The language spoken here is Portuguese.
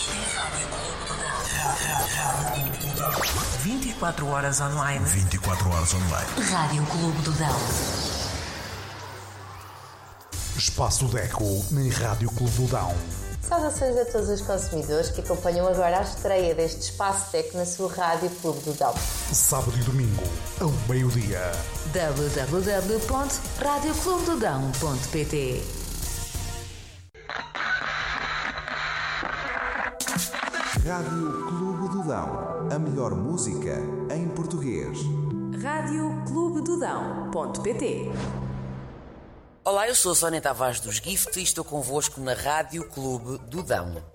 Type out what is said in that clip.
24 horas online. 24 horas online. Rádio Clube do Dão. Espaço Deco na Rádio Clube do Dão. Saudações a todos os consumidores que acompanham agora a estreia deste Espaço Deco na sua Rádio Clube do Dão. Sábado e domingo, ao meio-dia. www.radioclubedodão.pt. Rádio Clube do Dão. A melhor música em português. radioclubedodão.pt. Olá, eu sou a Sónia Tavares dos Gift e estou convosco na Rádio Clube do Dão.